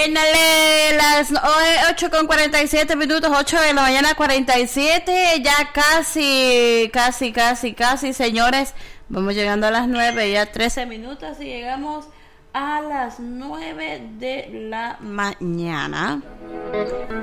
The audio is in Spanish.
Las 8:47, 8 de la mañana, 47, ya casi, señores, vamos llegando a las 9, ya 13 minutos y llegamos a las 9 de la mañana.